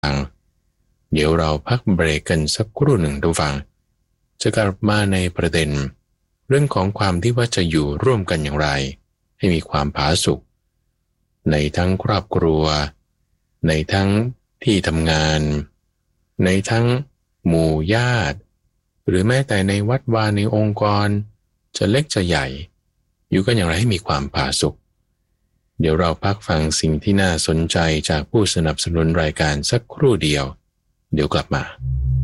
เดี๋ยวเราพักเบรกกันสักครู่หนึ่งทุกฟังจะกลับมาในประเด็นเรื่องของความที่ว่าจะอยู่ร่วมกันอย่างไรให้มีความผาสุกในทั้งครอบครัวในทั้งที่ทำงานในทั้งหมู่ญาติหรือแม้แต่ในวัดวาในองค์กรจะเล็กจะใหญ่อยู่กันอย่างไรให้มีความผาสุกเดี๋ยวเราพักฟังสิ่งที่น่าสนใจจากผู้สนับสนุนรายการสักครู่เดียวเดี๋ยวกลับมา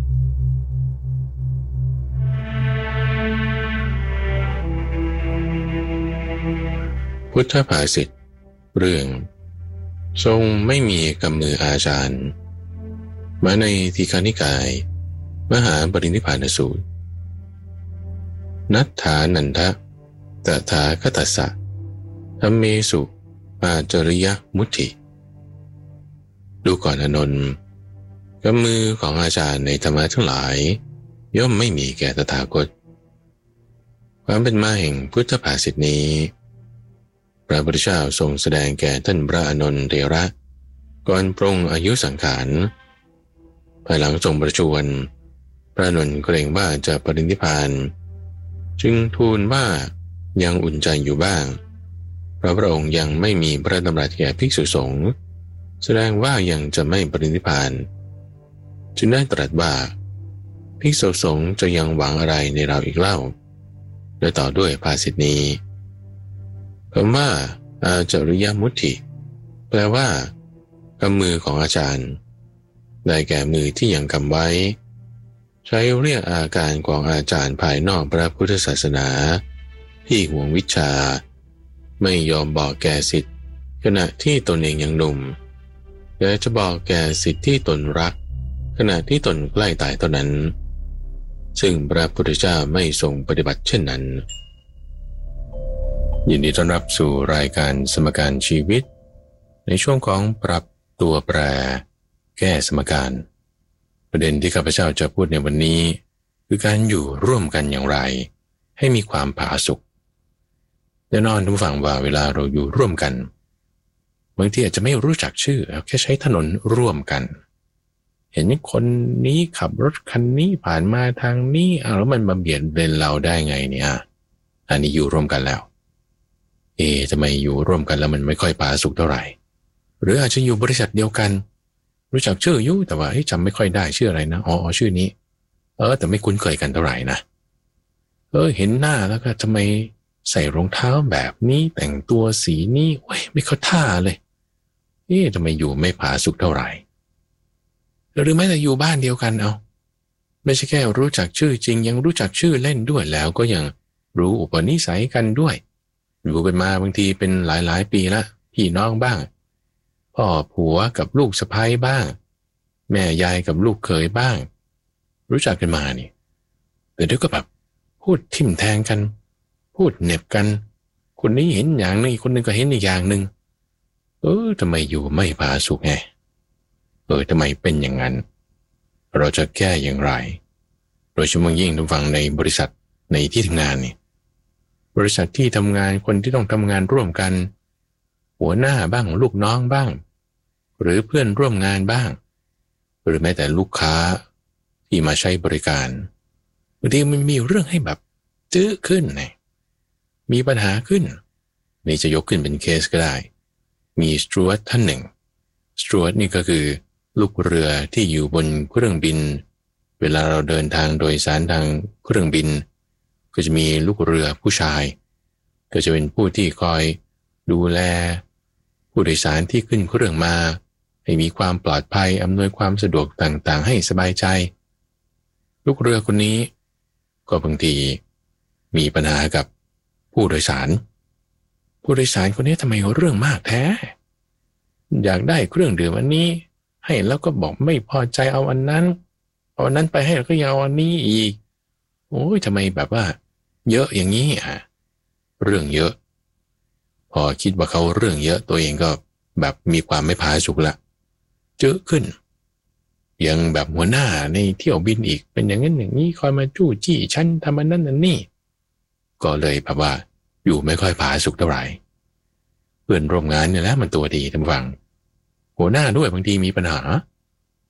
พุทธภาษิตเรื่องทรงไม่มีกำมืออาจารย์มาในทีฆานิกายมหาปรินิพพานสูตรนัตถานันทะตถาคตัสสะธัมเมสุอาจริยมุตติดูก่อนอานนท์กำมือของอาจารย์ในธรรมะทั้งหลายย่อมไม่มีแก่ตถาคตความเป็นมาแห่งพุทธภาษิตนี้พระพุทธเจ้าทรงแสดงแก่ท่านพระอานนท์เถระก่อนปรงอายุสังขารภายหลังทรงประชวรพระอานนท์เกรงว่าจะปรินิพพานจึงทูลว่ายังอุ่นใจอยู่บ้างเพราะพระองค์ยังไม่มีพระดำรัสแก่ภิกษุสงฆ์แสดงว่ายังจะไม่ปรินิพพานจึงได้ตรัสว่าภิกษุสงฆ์จะยังหวังอะไรในเราอีกเล่าและต่อด้วยภาษิตนี้คำว่าอาจริยมุตติแปลว่ากำมือของอาจารย์ได้แก่มือที่ยังกำไว้ใช้เรียกอาการของอาจารย์ภายนอกพระพุทธศาสนาที่ห่วงวิชาไม่ยอมบอกแก่ศิษย์ขณะที่ตนเองยังหนุ่มและจะบอกแก่ศิษย์ที่ตนรักขณะที่ตนใกล้ตายเท่านั้นซึ่งพระพุทธเจ้าไม่ทรงปฏิบัติเช่นนั้นยินดีต้อนรับสู่รายการสมการชีวิตในช่วงของปรับตัวแปรแก้สมการประเด็นที่ข้าพเจ้าจะพูดในวันนี้คือการอยู่ร่วมกันอย่างไรให้มีความผาสุกแน่นอนทุกฝั่งว่าเวลาเราอยู่ร่วมกันบางทีอาจจะไม่รู้จักชื่อแค่ใช้ถนนร่วมกันเห็นคนนี้ขับรถคันนี้ผ่านมาทางนี้แล้วมันมาเบียดเลนเราได้ไงเนี่ยอันนี้อยู่ร่วมกันแล้วทำไมอยู่ร่วมกันแล้วมันไม่ค่อยผาสุกเท่าไหร่หรืออาจจะอยู่บริษัทเดียวกันรู้จักชื่ออยู่แต่ว่าจำไม่ค่อยได้ชื่ออะไรนะชื่อนี้แต่ไม่คุ้นเคยกันเท่าไหร่นะเห็นหน้าแล้วก็ทำไมใส่รองเท้าแบบนี้แต่งตัวสีนี้ไม่เข้าท่าเลยทำไมอยู่ไม่ผาสุกเท่าไหร่หรือแม้แต่อยู่บ้านเดียวกันไม่ใช่แค่รู้จักชื่อจริงยังรู้จักชื่อเล่นด้วยแล้วก็ยังรู้อุปนิสัยกันด้วยอยู่กันมาบางทีเป็นหลายปีละพี่น้องบ้างพ่อผัวกับลูกสะใภ้บ้างแม่ยายกับลูกเขยบ้างรู้จักกันมานี่แต่เดี๋ยวก็แบบพูดทิ่มแทงกันพูดเหน็บกันคนนี้เห็นอย่างนึงอีกคนนึงก็เห็นอีกอย่างนึงทำไมอยู่ไม่ผาสุกไงทำไมเป็นอย่างนั้นเราจะแก้อย่างไรโดยเฉพาะยิ่งทุกฝั่งในบริษัทในที่ทำงานนี่บริษัทที่ทำงานคนที่ต้องทำงานร่วมกันหัวหน้าบ้างลูกน้องบ้างหรือเพื่อนร่วมงานบ้างหรือแม้แต่ลูกค้าที่มาใช้บริการบางทีมันมีเรื่องให้แบบจื้อขึ้นมีปัญหาขึ้นนี่จะยกขึ้นเป็นเคสก็ได้มีสจ๊วตท่านหนึ่งสจ๊วตนี่ก็คือลูกเรือที่อยู่บนเครื่องบินเวลาเราเดินทางโดยสารทางเครื่องบินก็จะมีลูกเรือผู้ชายก็จะเป็นผู้ที่คอยดูแลผู้โดยสารที่ขึ้นเครื่องมาให้มีความปลอดภัยอำนวยความสะดวกต่างๆให้สบายใจลูกเรือคนนี้ก็บางทีมีปัญหากับผู้โดยสารคนนี้ทำไมเรื่องมากแท้อยากได้เครื่องดื่มอันนี้ให้แล้วก็บอกไม่พอใจเอาอันนั้นไปให้แล้วก็ยังเอาอันนี้อีกทำไมแบบว่าเยอะอย่างนี้เรื่องเยอะพอคิดว่าเขาเรื่องเยอะตัวเองก็แบบมีความไม่ผาสุกละเจอขึ้นยังแบบหัวหน้าในเที่ยวบินอีกเป็นอย่างนั้นอย่างนี้คอยมาจู้จี้ฉันทำอันนั้นอันนี้ก็เลยแบบว่าอยู่ไม่ค่อยผาสุกเท่าไหร่เพื่อนร่วมงานเนี่ยแหละมันตัวดีท่านฟังหัวหน้าด้วยบางทีมีปัญหา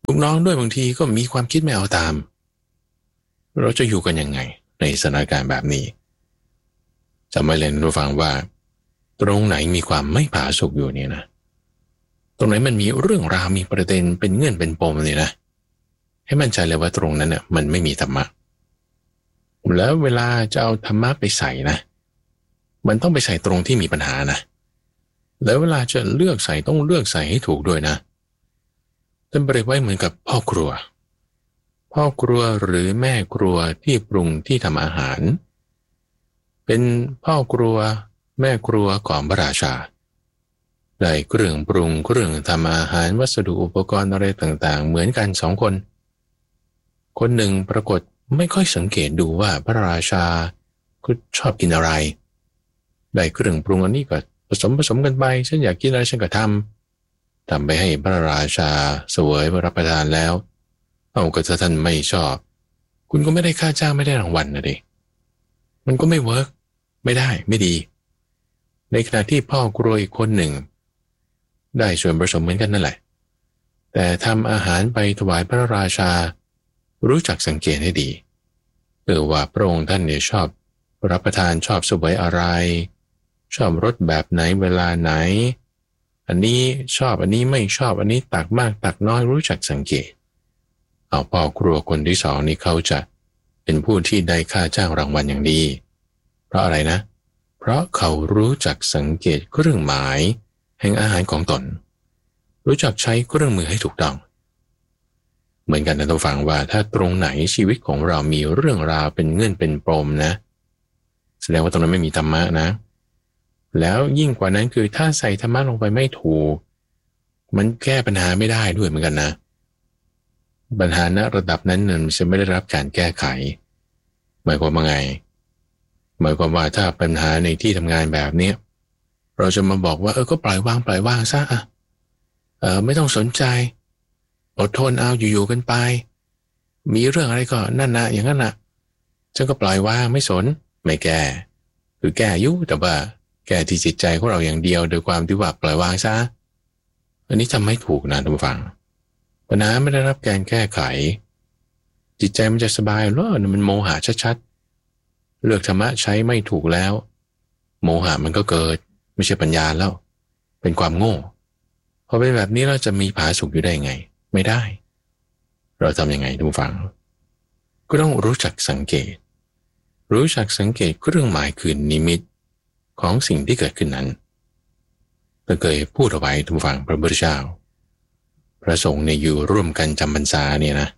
ลูกน้องด้วยบางทีก็มีความคิดไม่เอาตามเราจะอยู่กันยังไงในสถานการณ์แบบนี้จำไว้เลยนะทุกฟังว่าตรงไหนมีความไม่ผาสุกอยู่เนี่ยนะตรงไหนมันมีเรื่องราวมีประเด็นเป็นเงื่อนเป็นปมเลยนะให้มั่นใจเลยว่าตรงนั้นเนี่ยมันไม่มีธรรมะแล้วเวลาจะเอาธรรมะไปใส่นะมันต้องไปใส่ตรงที่มีปัญหานะแล้วเวลาจะเลือกใส่ต้องเลือกใส่ให้ถูกด้วยนะท่านเปรียบไว้เหมือนกับพ่อครัวหรือแม่ครัวที่ปรุงที่ทำอาหารเป็นพ่อครัวแม่ครัวของพระราชาได้เครื่องปรุงเครื่องทำอาหารวัสดุอุปกรณ์อะไรต่างๆเหมือนกันสองคนคนหนึ่งปรากฏไม่ค่อยสังเกตดูว่าพระราชาก็ชอบกินอะไรได้เครื่องปรุงอันนี้ก็ผสมกันไปฉันอยากกินอะไรฉันก็ทำไปให้พระราชาเสวยรับประทานแล้วเอาก็ถ้าท่านไม่ชอบคุณก็ไม่ได้ค่าจ้างไม่ได้รางวัลนะดิมันก็ไม่เวิร์กไม่ได้ไม่ดีในขณะที่พ่อครัวอีกคนหนึ่งได้ส่วนผสมเหมือนกันนั่นแหละแต่ทำอาหารไปถวายพระราชารู้จักสังเกตให้ดีว่าพระองค์ท่านเนี่ยชอบรับประทานชอบเสวยอะไรชอบรสแบบไหนเวลาไหนอันนี้ชอบอันนี้ไม่ชอบอันนี้ตักมากตักน้อยรู้จักสังเกตเอาพ่อครัวคนที่สองนี่เขาจะเป็นผู้ที่ได้ค่าจ้างรางวัลอย่างดีเพราะอะไรนะเพราะเขารู้จักสังเกตเครื่องหมายแห่งอาหารของตนรู้จักใช้เครื่องมือให้ถูกต้องเหมือนกันนะต้องฟังว่าถ้าตรงไหนชีวิตของเรามีเรื่องราวเป็นเงื่อนเป็นปมนะแสดงว่าตรงนั้นไม่มีธรรมะนะแล้วยิ่งกว่านั้นคือถ้าใส่ธรรมะลงไปไม่ถูกมันแก้ปัญหาไม่ได้ด้วยเหมือนกันนะปัญหาณระดับนั้นมันจะไม่ได้รับการแก้ไขหมายความว่าไงหมายความว่าถ้าปัญหาในที่ทำงานแบบนี้เราจะมาบอกว่าก็ปล่อยวางซะไม่ต้องสนใจอดทนเอาอยู่ๆกันไปมีเรื่องอะไรก็นั่นนะอย่างนั้นนะฉันก็ปล่อยวางไม่สนไม่แก้คือแก้ยุ่แต่ว่าแก้ที่จิตใจของเราอย่างเดียวโดยความที่ว่าปล่อยวางซะอันนี้ทำไม่ถูกนะท่านผู้ฟังปัญหาไม่ได้รับการแก้ไขจิตใจมันจะสบายหรอมันโมหะชัดๆเลือกธรรมะใช้ไม่ถูกแล้วโมหะมันก็เกิดไม่ใช่ปัญญาแล้วเป็นความโง่พอเป็นแบบนี้เราจะมีผาสุกอยู่ได้ไงไม่ได้เราทำยังไงท่านผู้ฟังก็ต้องรู้จักสังเกตเครื่องหมายคือนิมิตของสิ่งที่เกิดขึ้นนั้นเราเคยพูดเอาไว้ท่านผู้ฟังพระพุทธเจ้าพระสงฆ์เนี่ยอยู่ร่วมกันจำพรรษาเนี่ยนะ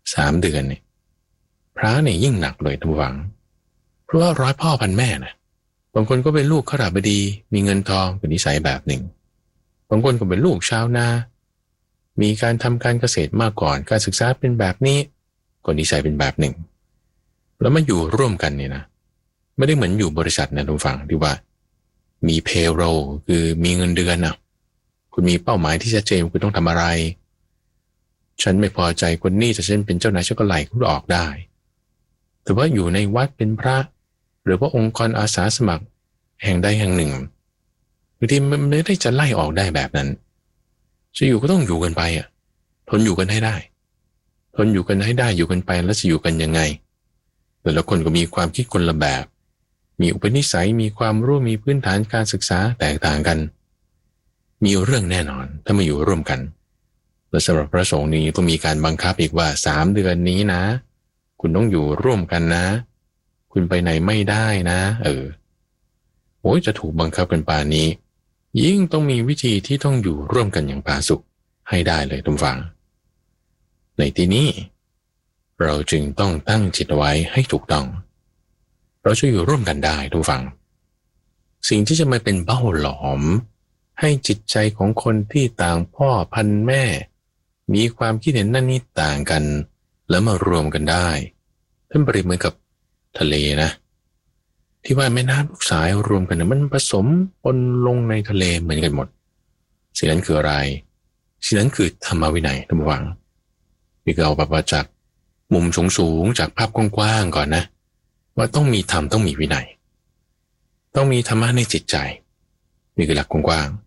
3 เดือนเนี่ยพระเนี่ยยิ่งหนักเลยท่านผู้ฟังเพราะว่าร้อยพ่อพันแม่นะบางคนก็เป็นลูกข้าราชบดีมีเงินทองเป็นนิสัยแบบหนึ่งบางคนก็เป็นลูกชาวนามีการทำการเกษตรมาก่อนการศึกษาเป็นแบบนี้ก็นิสัยเป็นแบบหนึ่งแล้วมาอยู่ร่วมกันเนี่ยนะไม่ได้เหมือนอยู่บริษัทนะทุกฝั่งที่ว่ามี payroll คือมีเงินเดือนนะคุณมีเป้าหมายที่ชัดเจนคุณต้องทำอะไรฉันไม่พอใจคนนี้แต่ฉันเป็นเจ้านายฉันก็ไล่คุณออกได้แต่ว่าอยู่ในวัดเป็นพระหรือว่าองค์กรอาสาสมัครแห่งใดแห่งหนึ่งบางทีมันไม่ได้จะไล่ออกได้แบบนั้นจะอยู่ก็ต้องอยู่กันไปทนอยู่กันให้ได้อยู่กันไปแล้วจะอยู่กันยังไงแต่ละคนก็มีความคิดคนละแบบมีอุปนิสัยมีความรู้มีพื้นฐานการศึกษาแตกต่างกันมีเรื่องแน่นอนถ้ามาอยู่ร่วมกันและสำหรับพระสงฆ์นี้ต้องมีการบังคับอีกว่า3 เดือนนี้นะคุณต้องอยู่ร่วมกันนะคุณไปไหนไม่ได้นะโอ้ยจะถูกบังคับกันป่านนี้ยิ่งต้องมีวิธีที่ต้องอยู่ร่วมกันอย่างผาสุกให้ได้เลยทุกฝั่งในที่นี้เราจึงต้องตั้งจิตไว้ให้ถูกต้องเราจะอยู่ร่วมกันได้ทุกฝั่งสิ่งที่จะมาเป็นเบ้าหลอมให้จิตใจของคนที่ต่างพ่อพันแม่มีความคิดเห็นนั่นนี่ต่างกันแล้วมารวมกันได้ท่านเปรียบเหมือนกับทะเลนะที่ว่าแม่น้ำทุกสายรวมกันมันผสมปนลงในทะเลเหมือนกันหมดสิ่งนั้นคืออะไรสิ่งนั้นคือธรรมวินัยท่านผู้ฟังนี่ก็เอาแบบว่าจากมุมสูงจากภาพกว้างๆก่อนนะว่าต้องมีธรรมต้องมีวินัยต้องมีธรรมะในจิตใจนี่คือหลักกว้าง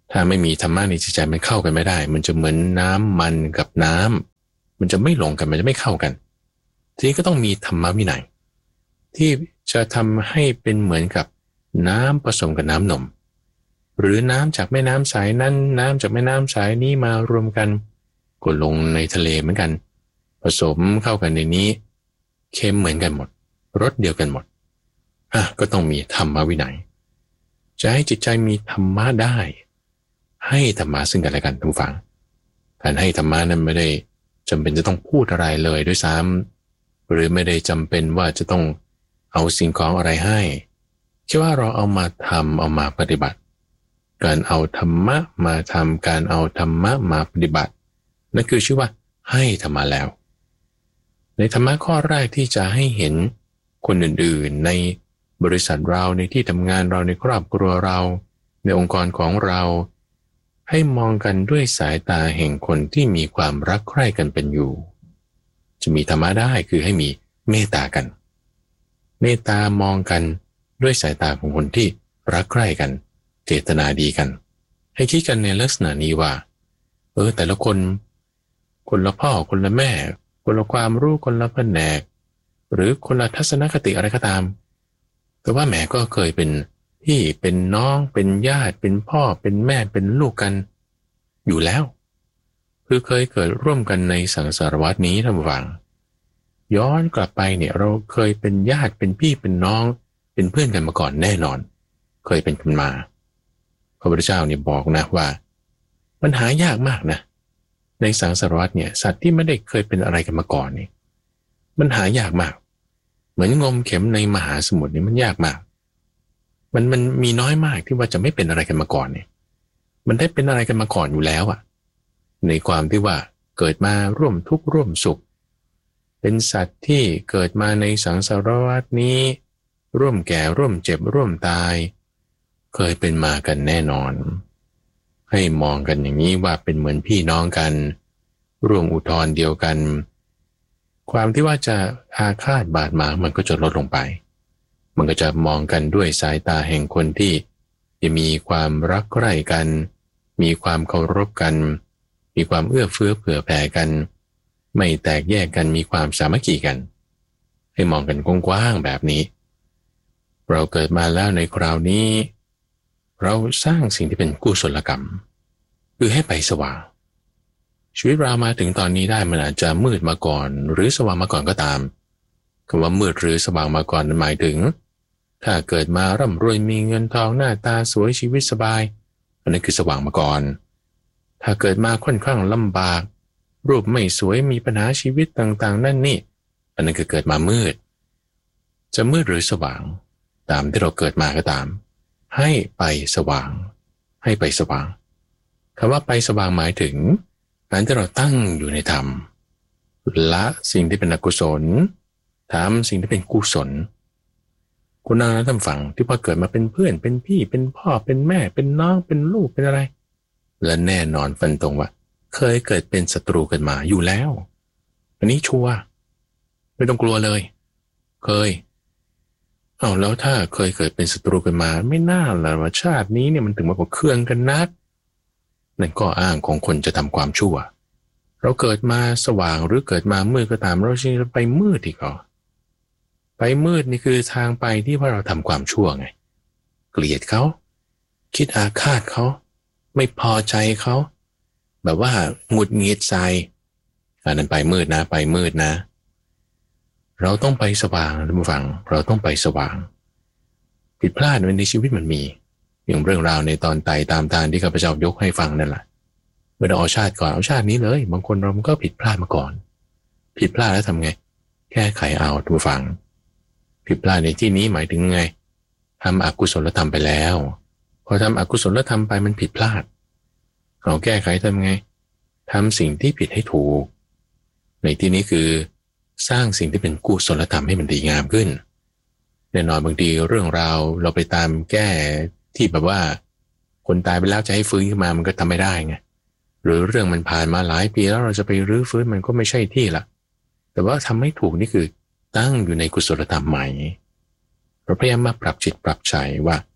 ถ้าไม่มีธรรมะในจิตใจมันเข้ากันไม่ได้มันจะเหมือนน้ำมันกับน้ำมันจะไม่ลงกันมันจะไม่เข้ากันทีนี้ก็ต้องมีธรรมวินัยที่จะทำให้เป็นเหมือนกับน้ำผสมกับน้ำนมหรือน้ำจากแม่น้ำสายนั้นน้ำจากแม่น้ำสายนี้มารวมกันก็ลงในทะเลเหมือนกันผสมเข้ากันในนี้เค็มเหมือนกันหมดรสเดียวกันหมดก็ต้องมีธรรมวินัยจะให้จิตใจมีธรรมะได้ให้ธรรมะซึ่งกันและกันทุกฝังการให้ธรรมะนั้นไม่ได้จำเป็นจะต้องพูดอะไรเลยด้วยซ้ำหรือไม่ได้จำเป็นว่าจะต้องเอาสิ่งของอะไรให้แค่ว่าเราเอามาทำเอามาปฏิบัติการเอาธรรมะมาทำการเอาธรรมะมาปฏิบัตินั่นคือชื่อว่าให้ธรรมะแล้วในธรรมะข้อแรกที่จะให้เห็นคนอื่นๆในบริษัทเราในที่ทำงานเราในครอบครัวเราในองค์กรของเราให้มองกันด้วยสายตาแห่งคนที่มีความรักใคร่กันเป็นอยู่จะมีธรรมะได้คือให้มีเมตตากันเมตตามองกันด้วยสายตาของคนที่รักใคร่กันเจตนาดีกันให้คิดกันในลักษณะนี้ว่าแต่ละคนคนละพ่อคนละแม่คนละความรู้คนละแผนกหรือคนละทัศนคติอะไรก็ตามแต่ว่าแม่ก็เคยเป็นพี่เป็นน้องเป็นญาติเป็นพ่อเป็นแม่เป็นลูกกันอยู่แล้วคือเคยเกิดร่วมกันในสังสารวัฏนี้ท่านผู้ฟังย้อนกลับไปเนี่ยเราเคยเป็นญาติเป็นพี่เป็นน้องเป็นเพื่อนกันมาก่อนแน่นอนเคยเป็นกันมาพระพุทธเจ้าเนี่ยบอกนะว่ามันหายากมากนะในสังสารวัฏเนี่ยสัตว์ที่ไม่ได้เคยเป็นอะไรกันมาก่อนนี่มันหายากมากเหมือนงมเข็มในมหาสมุทรนี่มันยากมากมันมีน้อยมากที่ว่าจะไม่เป็นอะไรกันมาก่อนเนี่ยมันได้เป็นอะไรกันมาก่อนอยู่แล้วอะในความที่ว่าเกิดมาร่วมทุกข์ร่วมสุขเป็นสัตว์ที่เกิดมาในสังสารวัฏนี้ร่วมแก่ร่วมเจ็บร่วมตายเคยเป็นมากันแน่นอนให้มองกันอย่างนี้ว่าเป็นเหมือนพี่น้องกันร่วมอุทธรณ์เดียวกันความที่ว่าจะอาฆาตบาดหมางมันก็จะลดลงไปมันก็จะมองกันด้วยสายตาแห่งคนที่จะมีความรักใคร่กันมีความเคารพกันมีความเอื้อเฟื้อเผื่อแผ่กันไม่แตกแยกกันมีความสามัคคีกันให้มองกันกว้างๆแบบนี้เราเกิดมาแล้วในคราวนี้เราสร้างสิ่งที่เป็นกุศลกรรมคือให้ไปสว่างชีวิตเรามาถึงตอนนี้ได้มันอาจจะมืดมาก่อนหรือสว่างมาก่อนก็ตามคำว่ามืดหรือสว่างมาก่อนหมายถึงถ้าเกิดมาร่ำรวยมีเงินทองหน้าตาสวยชีวิตสบายอันนั้นคือสว่างมาก่อนถ้าเกิดมาค่อนข้างลำบากรูปไม่สวยมีปัญหาชีวิตต่างๆนั่นนี่อันนั้นคือเกิดมามืดจะมืดหรือสว่างตามที่เราเกิดมาก็ตามให้ไปสว่างให้ไปสว่างคำว่าไปสว่างหมายถึงการที่เราตั้งอยู่ในธรรมละสิ่งที่เป็นอกุศลทำสิ่งที่เป็นกุศลคุณนางท่านฟังที่พอเกิดมาเป็นเพื่อนเป็นพี่เป็นพ่อเป็นแม่เป็นน้องเป็นลูกเป็นอะไรและแน่นอนฟันตรงว่าเคยเกิดเป็นศัตรูกันมาอยู่แล้วอันนี้ชัวร์ไม่ต้องกลัวเลยเคยแล้วถ้าเคยเกิดเป็นศัตรูกันมาไม่น่าละว่าชาตินี้เนี่ยมันถึงมาบอกเครื่องกันนักนั่นก็อ้างของคนจะทำความชั่วเราเกิดมาสว่างหรือเกิดมามืดก็ตามเราจะไปมืดอีกเหรอไปมืดนี่คือทางไปที่ว่าเราทำความชั่วไงเกลียดเขาคิดอาฆาตเขาไม่พอใจเขาแบบว่าหงุดหงิดใจอันนั้นไปมืดนะไปมืดนะเราต้องไปสว่างท่านผู้ฟังเราต้องไปสว่างผิดพลาดในชีวิตมันมีอย่างเรื่องราวในตอนไต่ตามทางที่ข้าพเจ้ายกให้ฟังนั่นแหละไม่ต้องเอาชาติก่อนเอาชาตินี้เลยบางคนเรามันก็ผิดพลาดมาก่อนผิดพลาดแล้วทำไงแก้ไขเอาท่านผู้ฟังผิดพลาดในที่นี้หมายถึงไงทำอกุศลธรรมไปแล้วพอทำอกุศลธรรมไปมันผิดพลาดเราแก้ไขทำไงทำสิ่งที่ผิดให้ถูกในที่นี้คือสร้างสิ่งที่เป็นกุศลธรรมให้มันดีงามขึ้นแน่นอนบางทีเรื่องราวเราไปตามแก้ที่แบบว่าคนตายไปแล้วจะให้ฟื้นขึ้นมามันก็ทำไม่ได้ไงหรือเรื่องมันผ่านมาหลายปีแล้วเราจะไปรื้อฟื้นมันก็ไม่ใช่ที่ละแต่ว่าทำให้ถูกนี่คือตั้งอยู่ในกุศลธรรมใหม่เราพยายามมาปรับจิตปรับใจว่า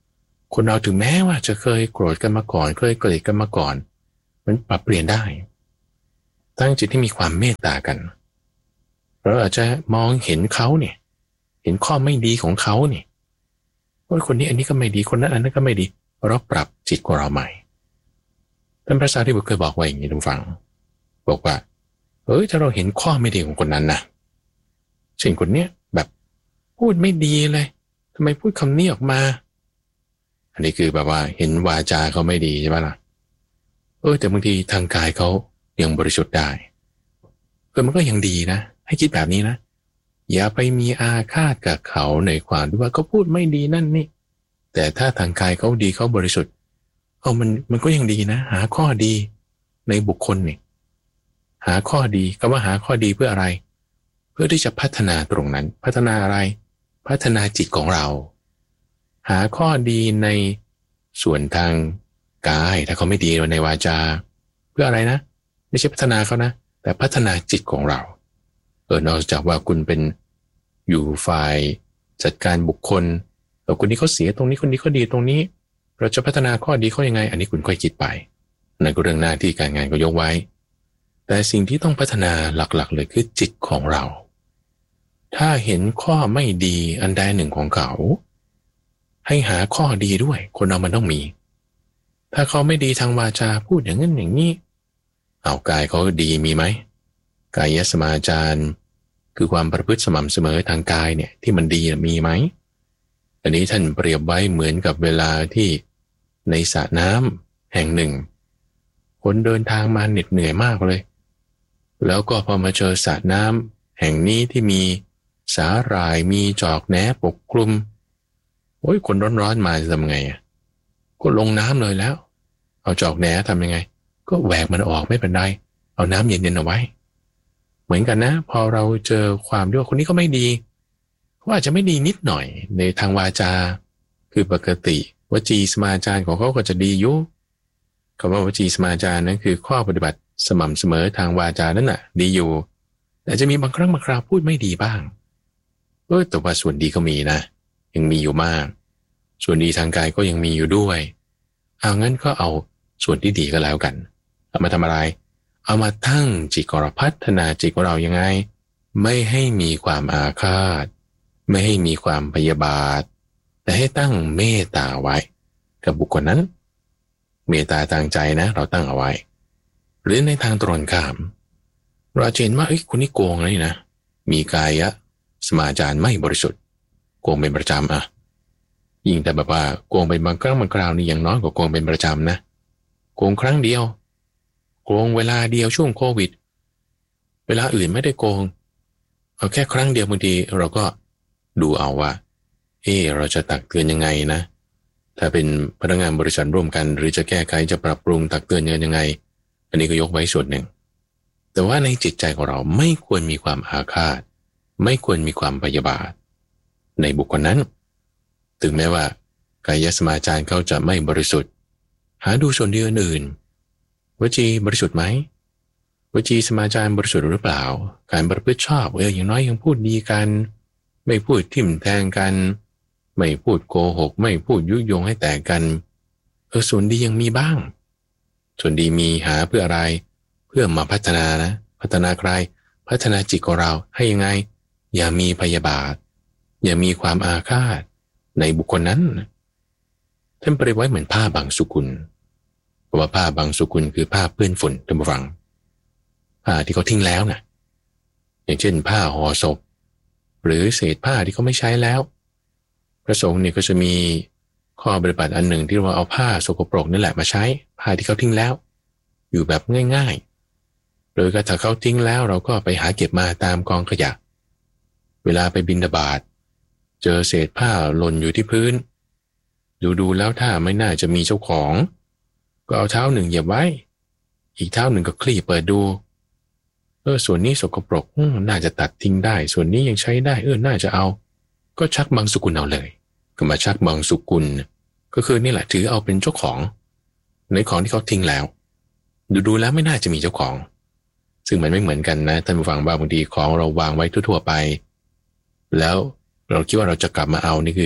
คนเราถึงแม้ว่าจะเคยโกรธกันมาก่อนเคยเกลียดกันมาก่อนมันปรับเปลี่ยนได้ตั้งจิตที่มีความเมตตากันเราอาจจะมองเห็นเขาเนี่ยเห็นข้อไม่ดีของเขาเนี่ยว่าคนนี้อันนี้ก็ไม่ดีคนนั้นอันนั้นก็ไม่ดีเราปรับจิตของเราใหม่ท่านพระสารีบุตรเคยบอกไว้อย่างนี้ทุกฝังบอกว่าถ้าเราเห็นข้อไม่ดีของคนนั้นนะเช่นคนเนี้ยแบบพูดไม่ดีเลยทำไมพูดคำนี้ออกมาอันนี้คือแบบว่าเห็นวาจาเขาไม่ดีใช่ไหมล่ะแต่บางทีทางกายเขายังบริสุทธิ์ได้มันก็ยังดีนะให้คิดแบบนี้นะอย่าไปมีอาฆาตกับเขาในความที่ว่าเขาพูดไม่ดีนั่นนี่แต่ถ้าทางกายเขาดีเขาบริสุทธิ์มันก็ยังดีนะหาข้อดีในบุคคลนี่หาข้อดีก็ว่าหาข้อดีเพื่ออะไรเพื่อที่จะพัฒนาตรงนั้นพัฒนาอะไรพัฒนาจิตของเราหาข้อดีในส่วนทางกายถ้าเขาไม่ดีในวาจาเพื่ออะไรนะไม่ใช่พัฒนาเขานะแต่พัฒนาจิตของเรานอกจากว่าคุณเป็นอยู่ฝ่ายจัดการบุคคลคนนี้เขาเสียตรงนี้คนนี้เขาดีตรงนี้เราจะพัฒนาข้อดีเขายังไงอันนี้คุณค่อยคิดไปนั่นก็เรื่องหน้าที่การงานก็ยกไว้แต่สิ่งที่ต้องพัฒนาหลักๆเลยคือจิตของเราถ้าเห็นข้อไม่ดีอันใดหนึ่งของเขาให้หาข้อดีด้วยคนเรามันต้องมีถ้าเขาไม่ดีทางวาจาพูดอย่างนั้นอย่างนี้กายเขาดีมีไหมกายสมาจารคือความประพฤติสม่ำเสมอทางกายเนี่ยที่มันดีมีไหมอันนี้ท่านเปรียบไว้เหมือนกับเวลาที่ในสระน้ำแห่งหนึ่งคนเดินทางมาเหน็ดเหนื่อยมากเลยแล้วก็พอมาเจอสระน้ำแห่งนี้ที่มีสาหร่ายมีจอกแหนปกคลุมคนร้อนๆมาจะทำไงก็ลงน้ำเลยแล้วเอาจอกแหนทำยังไงก็แหวกมันออกไม่เป็นไรเอาน้ำเย็นๆเอาไว้เหมือนกันนะพอเราเจอความที่ว่าคนนี้ก็ไม่ดีเขาอาจจะไม่ดีนิดหน่อยในทางวาจาคือปกติวจีสมาจารของเขาก็จะดีอยู่คำว่าวจีสมาจารนั้นคือข้อปฏิบัติสม่ำเสมอทางวาจานั่นน่ะดีอยู่แต่จะมีบางครั้งบางคราวพูดไม่ดีบ้างแต่ว่าส่วนดีก็มีนะยังมีอยู่มากส่วนดีทางกายก็ยังมีอยู่ด้วยงั้นก็เอาส่วนที่ดีก็แล้วกันเอามาทำอะไรเอามาตั้งจิตของเราพัฒนาจิตของเรายังไงไม่ให้มีความอาฆาตไม่ให้มีความพยาบาทแต่ให้ตั้งเมตตาไว้กับบุคคลนั้นเมตตาทางใจนะเราตั้งเอาไว้หรือในทางตรงข้ามเราเห็นว่าคนนี้โกงเลยนะมีกายสมาจารไม่บริสุทธิ์โกงเป็นประจำยิ่งแต่แบบว่าโกงเป็นบางครั้งบางคราวนี่ยังน้อยกว่าโกงเป็นประจำนะโกงครั้งเดียวโกงเวลาเดียวช่วงโควิดเวลาอื่นไม่ได้โกงเอาแค่ครั้งเดียวบางทีเราก็ดูเอาว่าเราจะตักเตือนยังไงนะถ้าเป็นพนักงานบริษัทร่วมกันหรือจะแก้ไขจะปรับปรุงตักเตือนยังไงอันนี้ก็ยกไว้ส่วนหนึ่งแต่ว่าในจิตใจของเราไม่ควรมีความอาฆาตไม่ควรมีความพยาบาทในบุคคลนั้นถึงแม้ว่ากายสมาจารเขาจะไม่บริสุทธิ์หาดูส่วนดีอื่นวจีบริสุทธิ์ไหมวจีสมาจารบริสุทธิ์หรือเปล่าการประพฤติชอบอย่างน้อยยังพูดดีกันไม่พูดทิ่มแทงกันไม่พูดโกหกไม่พูดยุยงให้แตกกันส่วนดียังมีบ้างส่วนดีมีหาเพื่ออะไรเพื่อมาพัฒนานะพัฒนาใครพัฒนาจิตของเราให้ยังไงอย่ามีพยาบาทอย่ามีความอาฆาตในบุคคลนั้นท่านเปรียบไว้เหมือนผ้าบางสุกุลเพราะว่าผ้าบางสุกุลคือผ้าเปื้อนฝุ่นท่านผู้ฟังผ้าที่เขาทิ้งแล้วนะอย่างเช่นผ้าห่อศพหรือเศษผ้าที่เขาไม่ใช้แล้วพระสงฆ์เนี่ยก็จะมีข้อปฏิบัติอันหนึ่งที่เราเอาผ้าสกปรกนั่นแหละมาใช้ผ้าที่เขาทิ้งแล้วอยู่แบบง่ายๆโดยถ้าเขาทิ้งแล้วเราก็ไปหาเก็บมาตามกองขยะเวลาไปบิณฑบาตเจอเศษผ้าหล่นอยู่ที่พื้นดูแล้วถ้าไม่น่าจะมีเจ้าของก็เอาเท้าหนึ่งเหยียบไว้อีกเท้าหนึ่งก็คลี่เปิดดูส่วนนี้สกปรกน่าจะตัดทิ้งได้ส่วนนี้ยังใช้ได้น่าจะเอาก็ชักบางสุกุลเอาเลยก็มาชักบางสุกุลก็คือนี่แหละถือเอาเป็นเจ้าของในของที่เขาทิ้งแล้วดูแล้วไม่น่าจะมีเจ้าของซึ่งมันไม่เหมือนกันนะท่านผู้ฟังบางทีของเราวางไว้ทั่วๆไปแล้วเราคิดว่าเราจะกลับมาเอานี่คือ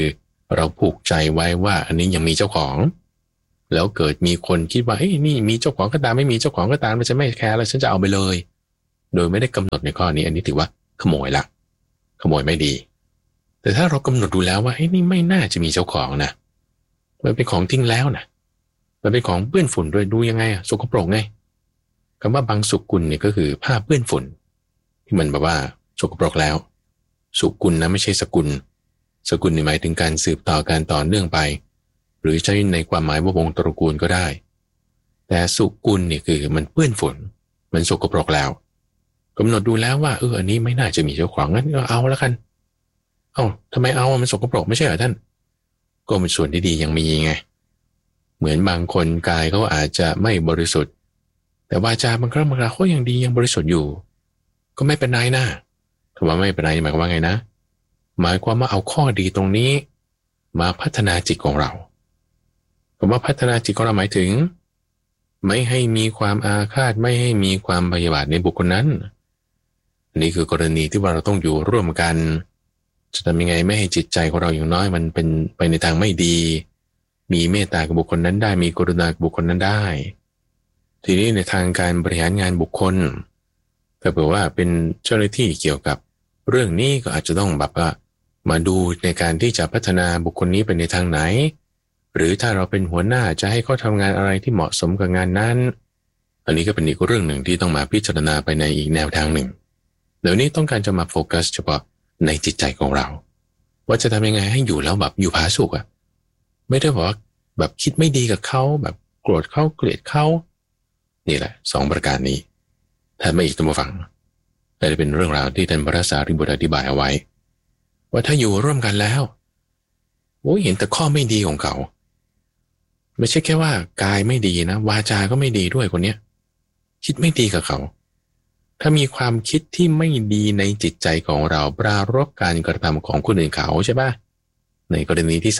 เราผูกใจไว้ว่าอันนี้ยังมีเจ้าของแล้วเกิดมีคนคิดว่าเอ้ยนี่มีเจ้าของก็ตามไม่มีเจ้าของก็ตามฉันไม่แคร์แล้วฉันจะเอาไปเลยโดยไม่ได้กำหนดในข้อนี้อันนี้ถือว่าขโมยละขโมยไม่ดีแต่ถ้าเรากำหนดดูแล้วว่าเอ้ยนี่ไม่น่าจะมีเจ้าของนะมันเป็นของทิ้งแล้วนะมันเป็นของเปื้อนฝุ่นด้วยดูยังไงสกปรกไงคำว่าบางสุกุลเนี่ยก็คือผ้าเปื้อนฝุ่นที่มันแบบว่าสกปรกแล้วสุกุลนะไม่ใช่สกุลสกุลนี่หมายถึงการสืบต่อการต่อเนื่องไปหรือใช้ในความหมายว่าวงตระกูลก็ได้แต่สุกุลเนี่ยคือมันเปื้อนฝุ่นมันสกปรกแล้วกำหนดดูแล้วว่าอันนี้ไม่น่าจะมีเจ้าของงั้นก็เอาแล้วกันทำไมเอามันสกปรกไม่ใช่เหรอท่านก็เป็นส่วนที่ดียังมีไงเหมือนบางคนกายเขาอาจจะไม่บริสุทธิ์แต่วาจาบางครั้งบางคราวเขายังดียังบริสุทธิ์อยู่ก็ไม่เป็นไรนะคำว่าไม่เป็นไรหมายความว่าไงนะหมายความว่าเอาข้อดีตรงนี้มาพัฒนาจิตของเราคำว่าพัฒนาจิตของเราหมายถึงไม่ให้มีความอาฆาตไม่ให้มีความพยาบาทในบุคคลนั้นนี่คือกรณีที่ว่าเราต้องอยู่ร่วมกันจะทำยังไงไม่ให้จิตใจของเราอย่างน้อยมันเป็นไปในทางไม่ดีมีเมตตากับบุคคลนั้นได้มีกรุณากับบุคคลนั้นได้ทีนี้ในทางการบริหารงานบุคคลถ้าเผื่อว่าเป็นเจ้าหน้าที่เกี่ยวกับเรื่องนี้ก็อาจจะต้องแบบว่ามาดูในการที่จะพัฒนาบุคคลนี้ไปในทางไหนหรือถ้าเราเป็นหัวหน้าจะให้เขาทำงานอะไรที่เหมาะสมกับงานนั้นอันนี้ก็เป็นอีกเรื่องหนึ่งที่ต้องมาพิจารณาไปในอีกแนวทางหนึ่งเดี๋ยวนี้ต้องการจะมาโฟกัสเฉพาะในจิตใจของเราว่าจะทำยังไงให้อยู่แล้วแบบอยู่ผาสุกอ่ะไม่ได้บอกว่าแบบคิดไม่ดีกับเขาแบบโกรธเขาเกลียดเขานี่แหละ2ประการนี้ถ้าไม่อีกตัวมาฟังแต่เป็นเรื่องราวที่ท่านพระสารีบุตรอธิบายเอาไว้ว่าถ้าอยู่ร่วมกันแล้วเห็นแต่ข้อไม่ดีของเขาไม่ใช่แค่ว่ากายไม่ดีนะวาจาก็ไม่ดีด้วยคนเนี้ยคิดไม่ดีกับเขาถ้ามีความคิดที่ไม่ดีในจิตใจของเราปรารภการกระทำของคนอื่นเขาใช่ปะในกรณีที่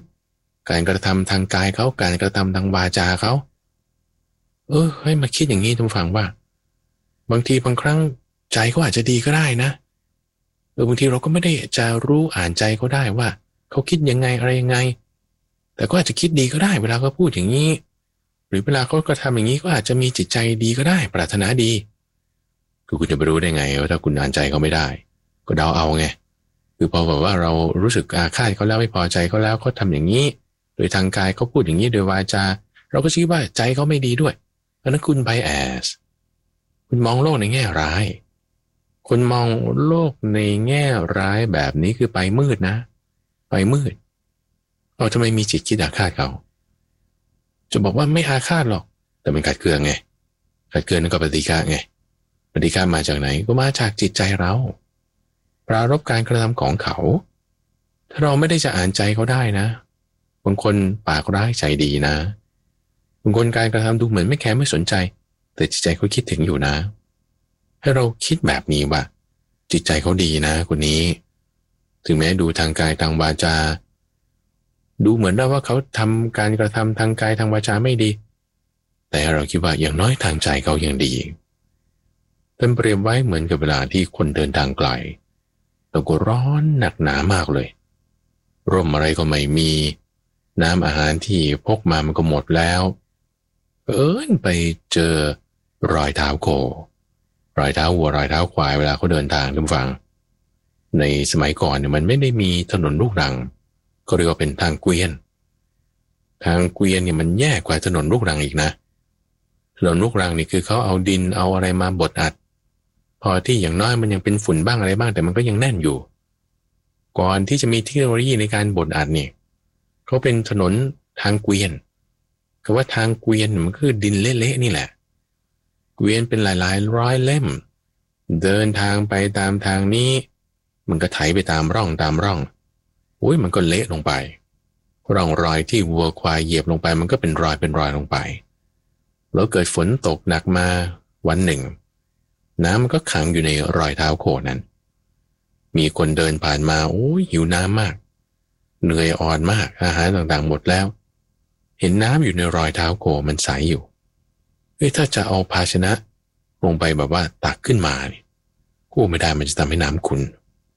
3การกระทำทางกายเขาการกระทำทางวาจาเขาให้มาคิดอย่างนี้ทุกฝั่งว่าบางทีบางครั้งใจเขาอาจจะดีก็ได้นะบางทีเราก็ไม่ได้จะรู้อ่านใจเขาได้ว่าเขาคิดยังไงอะไรยังไงแต่ก็อาจจะคิดดีก็ได้เวลาเขาพูดอย่างนี้หรือเวลาเขากระทำอย่างนี้ก็อาจจะมีจิตใจดีก็ได้ปรารถนาดีคือคุณจะไปรู้ได้ไงว่าถ้าคุณอ่านใจเขาไม่ได้ก็เดาเอาไงคือพอแบบว่าเรารู้สึกอาฆาตเขาแล้วไม่พอใจเขาแล้วเขาทำอย่างนี้โดยทางกายเขาพูดอย่างนี้โดยวาจาเราก็คิดว่าใจเขาไม่ดีด้วยเพราะนั้นคุณไบแอสคุณมองโลกในแง่ร้ายคุณมองโลกในแง่ร้ายแบบนี้คือไปมืดนะไปมืดทำไมมีจิตคิดอาฆาตเขาจะบอกว่าไม่อาฆาตหรอกแต่มันขัดเกลือไงขัดเกลือนั่นก็ปฏิฆะไงปฏิฆะมาจากไหนก็มาจากจิตใจเราปรารภการกระทำของเขาถ้าเราไม่ได้จะอ่านใจเขาได้นะบางคนปากร้ายใจดีนะบางคนการกระทำดูเหมือนไม่แคร์ไม่สนใจแต่จิตใจเขาคิดถึงอยู่นะให้เราคิดแบบนี้ว่าจิตใจเขาดีนะคนนี้ถึงแม้ดูทางกายทางวาจาดูเหมือนได้ว่าเขาทำการกระทำทางกายทางวาจาไม่ดีแต่เราคิดว่าอย่างน้อยทางใจเขายังดีเป็นเปรียบไว้เหมือนกับเวลาที่คนเดินทางไกลแล้วก็ร้อนหนักหนามากเลยร่มอะไรก็ไม่มีน้ำอาหารที่พกมามันก็หมดแล้วไปเจอรอยเท้าโครอยเท้าวัวรอยเท้าควายเวลาเขาเดินทางทุกฝั่งในสมัยก่อนเนี่ยมันไม่ได้มีถนนลูกรังก็เรียกว่าเป็นทางเกวียนเนี่ยมันแย่กว่าถนนลูกรังอีกนะถนนลูกรังนี่คือเขาเอาดินเอาอะไรมาบดอัดพอที่อย่างน้อยมันยังเป็นฝุ่นบ้างอะไรบ้างแต่มันก็ยังแน่นอยู่ก่อนที่จะมีเทคโนโลยีในการบดอัดเนี่ยเขาเป็นถนนทางเกวียนคำว่าทางเกวียนมันคือดินเละๆนี่แหละเกวียนเป็นหลายๆร้อยเล่มเดินทางไปตามทางนี้มันก็ไถไปตามร่องมันก็เละลงไปร่องรอยที่วัวควายเหยียบลงไปมันก็เป็นรอยลงไปแล้วเกิดฝนตกหนักมาวันหนึ่งน้ำมันก็ขังอยู่ในรอยเท้าโคนั้นมีคนเดินผ่านมาหิวน้ำมากเหนื่อยอ่อนมากอาหารต่างๆหมดแล้วเห็นน้ำอยู่ในรอยเท้าโคมันใสอยู่ถ้าจะเอาภาชนะลงไปแบบว่าตักขึ้นมาเนี่ยไม่ได้มันจะทำให้น้ำขุ่น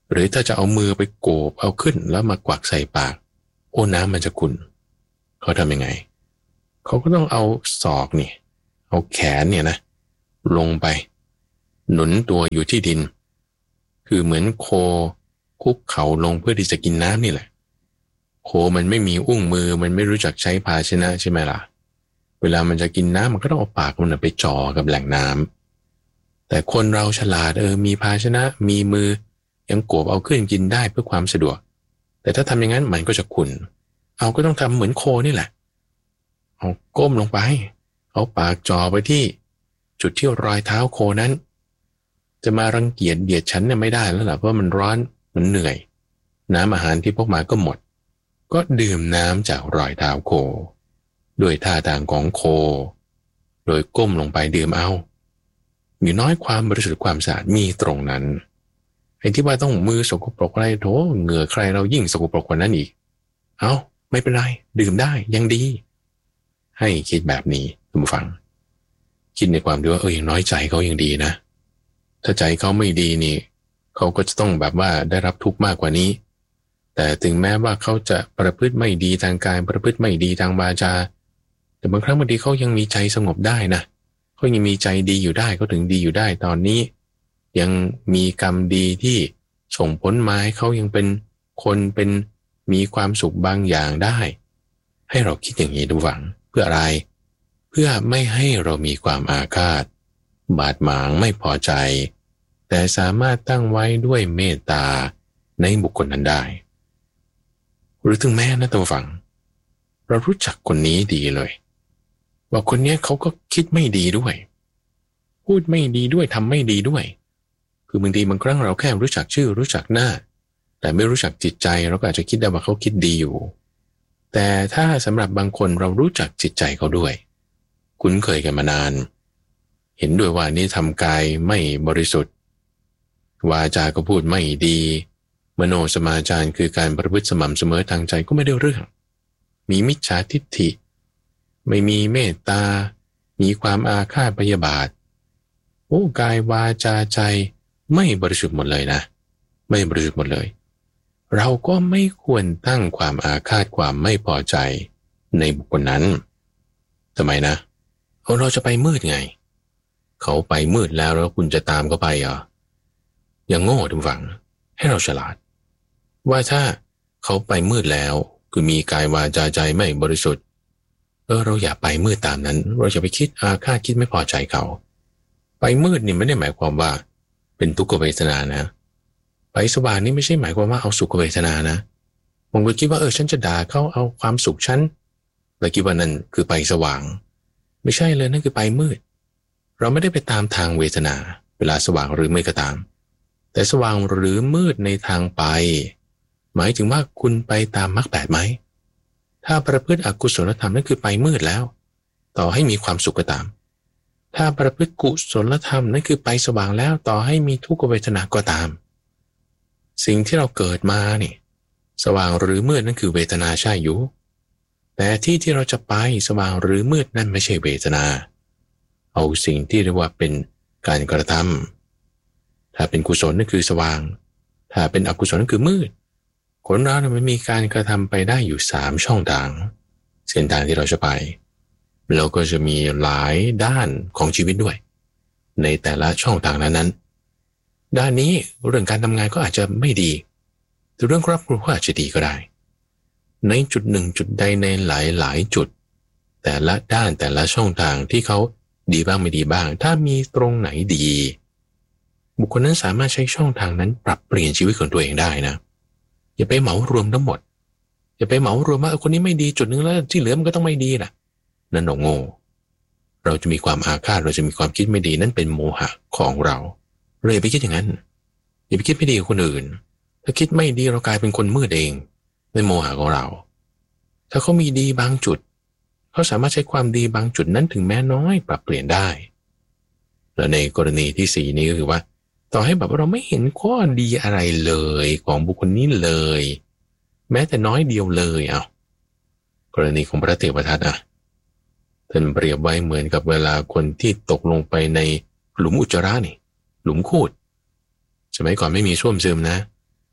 หรือถ้าจะเอามือไปโกบเอาขึ้นแล้วมากวักใส่ปากโอ้น้ำมันจะขุ่นเขาทำยังไงเขาก็ต้องเอาศอกนี่เอาแขนเนี่ยนะลงไปหนุนตัวอยู่ที่ดินคือเหมือนโคคุกเข่าลงเพื่อที่จะกินน้ำนี่แหละโคมันไม่มีอุ้งมือมันไม่รู้จักใช้ภาชนะใช่ไหมล่ะเวลามันจะกินน้ำมันก็ต้องเอาปากมันไปจ่อกับแหล่งน้ำแต่คนเราฉลาดมีภาชนะมีมือยังโกบเอาขึ้นกินได้เพื่อความสะดวกแต่ถ้าทำอย่างนั้นมันก็จะขุ่นเอาก็ต้องทำเหมือนโคนี่แหละเอาก้มลงไปเอาปากจ่อไปที่จุดที่รอยเท้าโคนั้นจะมารังเกียจเบียดฉันเนี่ยไม่ได้แล้วล่ะเพราะมันร้อนมันเหนื่อยน้ำอาหารที่พกมาก็หมดก็ดื่มน้ำจากรอยเท้าโคด้วยท่าทางของโคโดยก้มลงไปดื่มเอามีน้อยความบริสุทธิ์ความสะอาดมีตรงนั้นไอ้ที่ว่าต้องมือสกปรกอะไรโถเหงื่อใครเรายิ่งสกปรกกว่านั้นอีกเอาไม่เป็นไรดื่มได้ยังดีให้คิดแบบนี้คุณผู้ฟังคิดในความที่ว่าอย่างน้อยใจเขายังดีนะถ้าใจเขาไม่ดีนี่เขาก็จะต้องแบบว่าได้รับทุกข์มากกว่านี้แต่ถึงแม้ว่าเขาจะประพฤติไม่ดีทางกายประพฤติไม่ดีทางวาจาแต่บางครั้งบางทีเขายังมีใจสงบได้นะเขายังมีใจดีอยู่ได้เขาถึงดีอยู่ได้ตอนนี้ยังมีกรรมดีที่ส่งผลมาให้เขายังเป็นคนเป็นมีความสุขบางอย่างได้ให้เราคิดอย่างนี้ดูหวังเพื่ออะไรเพื่อไม่ให้เรามีความอาฆาตบาดหมางไม่พอใจแต่สามารถตั้งไว้ด้วยเมตตาในบุคคลนั้นได้หรือถึงแม้นะตัวฝังเรารู้จักคนนี้ดีเลยว่าคนนี้เขาก็คิดไม่ดีด้วยพูดไม่ดีด้วยทำไม่ดีด้วยคือบางทีบางครั้งเราแค่รู้จักชื่อรู้จักหน้าแต่ไม่รู้จักจิตใจเราก็อาจจะคิดได้ว่าเขาคิดดีอยู่แต่ถ้าสำหรับบางคนเรารู้จักจิตใจเขาด้วยคุ้นเคยกันมานานเห็นด้วยว่านี่ทำกายไม่บริสุทธิ์วาจาก็พูดไม่ดีมโนสมาจารคือการประพฤติสม่ำเสมอทางใจก็ไม่ได้เรื่องมีมิจฉาทิฏฐิไม่มีเมตตามีความอาฆาตพยาบาทกายวาจาใจไม่บริสุทธิ์หมดเลยนะไม่บริสุทธิ์หมดเลยเราก็ไม่ควรตั้งความอาฆาตความไม่พอใจในบุคคลนั้นทำไมนะเราจะไปมืดไงเขาไปมืดแล้วคุณจะตามเขาไปอย่างโง่ทุกฝังให้เราฉลาดว่าถ้าเขาไปมืดแล้วคือมีกายวาจาใจไม่บริสุทธิ์เราอย่าไปมืดตามนั้นเราอย่าไปคิดอาฆาตคิดไม่พอใจเขาไปมืดนี่ไม่ได้หมายความว่าเป็นทุกขเวทนานะไปสว่างนี่ไม่ใช่หมายความว่าเอาสุขเวทนานะบางคนคิดว่าฉันจะด่าเขาเอาความสุขฉันแล้วคิดว่านั่นคือไปสว่างไม่ใช่เลยนั่นคือไปมืดเราไม่ได้ไปตามทางเวทนาเวลาสว่างหรือไม่ก็ตามแต่สว่างหรือมืดในทางไปหมายถึงว่าคุณไปตามมรรคแปดไหมถ้าประพฤติอกุศลธรรมนั่นคือไปมืดแล้วต่อให้มีความสุขก็ตามถ้าประพฤติกุศลธรรมนั่นคือไปสว่างแล้วต่อให้มีทุกขเวทนาก็ตามสิ่งที่เราเกิดมานี่สว่างหรือมืดนั่นคือเวทนาใช่อยู่แต่ที่เราจะไปสว่างหรือมืดนั่นไม่ใช่เวทนาเอาสิ่งที่เรียกว่าเป็นการกระทำถ้าเป็นกุศลนั่นคือสว่างถ้าเป็นอกุศลนั่นคือมืดคนเราเนี่ยมันมีการกระทำไปได้อยู่3ช่องทางเส้นทางที่เราจะไปเราก็จะมีหลายด้านของชีวิตด้วยในแต่ละช่องทางนั้นด้านนี้เรื่องการทำงานก็อาจจะไม่ดีแต่เรื่องครอบครัวก็อาจจะดีก็ได้ในจุดหนึ่งจุดใดในหลายจุดแต่ละด้านแต่ละช่องทางที่เขาดีบ้างไม่ดีบ้างถ้ามีตรงไหนดีบุคคลนั้นสามารถใช้ช่องทางนั้นปรับเปลี่ยนชีวิตของตัวเองได้นะอย่าไปเหมารวมทั้งหมดอย่าไปเหมารวมว่าคนนี้ไม่ดีจุดนึงแล้วที่เหลือมันก็ต้องไม่ดีล่ะนั่นโง่เราจะมีความอาฆาตเราจะมีความคิดไม่ดีนั่นเป็นโมหะของเราอย่าไปคิดอย่างนั้นอย่าไปคิดไม่ดีกับคนอื่นถ้าคิดไม่ดีเรากลายเป็นคนมืดเองเป็นโมหะของเราถ้าเขามีดีบางจุดเขาสามารถใช้ความดีบางจุดนั้นถึงแม้น้อยปรับเปลี่ยนได้และในกรณีที่4นี้ก็คือว่าต่อให้แบบเราไม่เห็นข้อดีอะไรเลยของบุคคลนี้เลยแม้แต่น้อยเดียวเลยกรณีของพระเทวทัตท่านเปรียบไว้เหมือนกับเวลาคนที่ตกลงไปในหลุมอุจจาระนี่หลุมคูดสมัยก่อนไม่มีส้วมซึมนะ